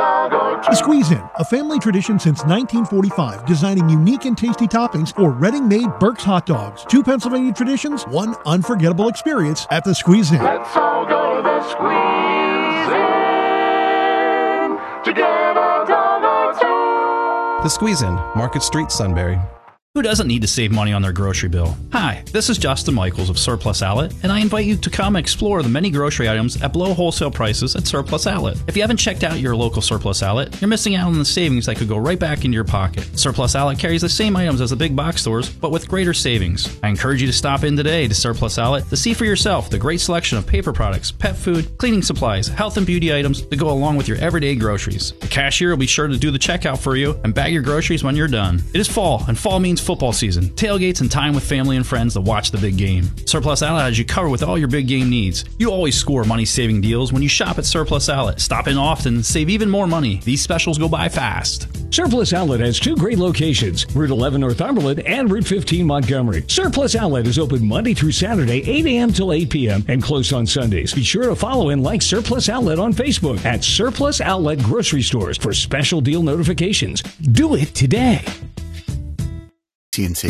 The Squeeze In, a family tradition since 1945, designing unique and tasty toppings for Reading-made Burke's hot dogs. 2 Pennsylvania traditions, 1 unforgettable experience at the Squeeze In. Let's all go to the Squeeze In to get a dog or two. The Squeeze In, Market Street, Sunbury. Who doesn't need to save money on their grocery bill? Hi, this is Justin Michaels of Surplus Outlet, and I invite you to come explore the many grocery items at below wholesale prices at Surplus Outlet. If you haven't checked out your local Surplus Outlet, you're missing out on the savings that could go right back into your pocket. Surplus Outlet carries the same items as the big box stores, but with greater savings. I encourage you to stop in today to Surplus Outlet to see for yourself the great selection of paper products, pet food, cleaning supplies, health and beauty items that go along with your everyday groceries. The cashier will be sure to do the checkout for you and bag your groceries when you're done. It is fall, and fall means football season, tailgates, and time with family and friends to watch the big game. Surplus Outlet has you covered with all your big game needs. You always score money-saving deals when you shop at Surplus Outlet. Stop in often and save even more money. These specials go by fast. Surplus Outlet has 2 great locations, Route 11 Northumberland and Route 15 Montgomery. Surplus Outlet is open Monday through Saturday, 8 a.m. till 8 p.m. and closed on Sundays. Be sure to follow and like Surplus Outlet on Facebook at Surplus Outlet Grocery Stores for special deal notifications. Do it today. TNT.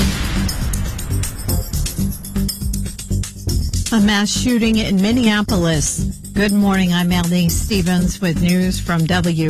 A mass shooting in Minneapolis. Good morning, I'm Melanie Stevens with news from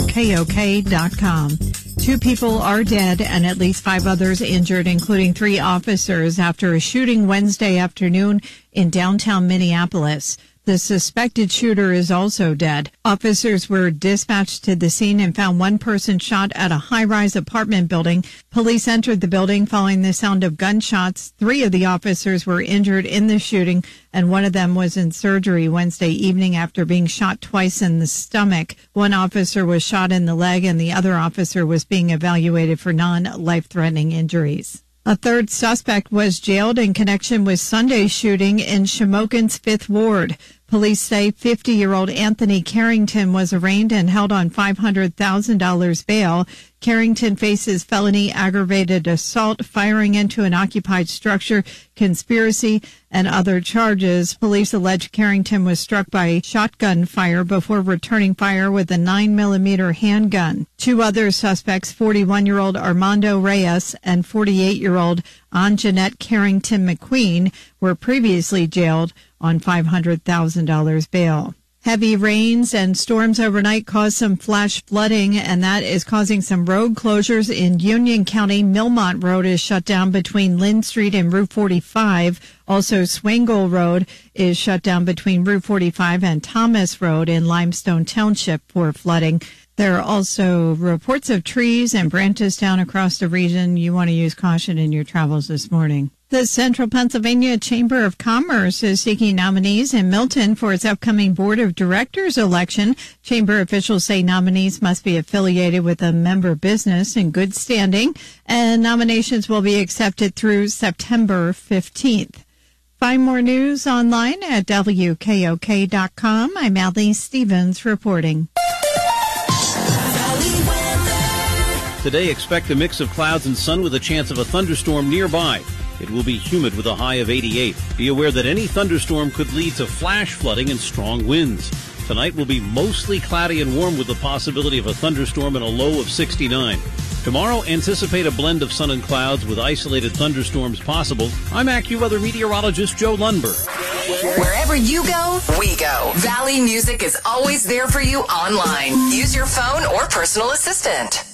WKOK.com. 2 people are dead and at least 5 others injured, including 3 officers, after a shooting Wednesday afternoon in downtown Minneapolis. The suspected shooter is also dead. Officers were dispatched to the scene and found 1 person shot at a high-rise apartment building. Police entered the building following the sound of gunshots. 3 of the officers were injured in the shooting, and 1 of them was in surgery Wednesday evening after being shot twice in the stomach. 1 officer was shot in the leg, and the other officer was being evaluated for non-life-threatening injuries. A 3rd suspect was jailed in connection with Sunday's shooting in Shamokin's 5th Ward. Police say 50-year-old Anthony Carrington was arraigned and held on $500,000 bail. Carrington faces felony aggravated assault, firing into an occupied structure, conspiracy, and other charges. Police allege Carrington was struck by shotgun fire before returning fire with a 9mm handgun. 2 other suspects, 41-year-old Armando Reyes and 48-year-old Anjanette Carrington McQueen, were previously jailed on $500,000 bail. Heavy rains and storms overnight caused some flash flooding, and that is causing some road closures in Union County. Millmont Road is shut down between Lynn Street and Route 45. Also, Swingle Road is shut down between Route 45 and Thomas Road in Limestone Township for flooding. There are also reports of trees and branches down across the region. You want to use caution in your travels this morning. The Central Pennsylvania Chamber of Commerce is seeking nominees in Milton for its upcoming Board of Directors election. Chamber officials say nominees must be affiliated with a member business in good standing, and nominations will be accepted through September 15th. Find more news online at WKOK.com. I'm Allie Stevens reporting. Today, expect a mix of clouds and sun with a chance of a thunderstorm nearby. It will be humid with a high of 88. Be aware that any thunderstorm could lead to flash flooding and strong winds. Tonight will be mostly cloudy and warm with the possibility of a thunderstorm and a low of 69. Tomorrow, anticipate a blend of sun and clouds with isolated thunderstorms possible. I'm AccuWeather meteorologist Joe Lundberg. Wherever you go, we go. Valley Music is always there for you online. Use your phone or personal assistant.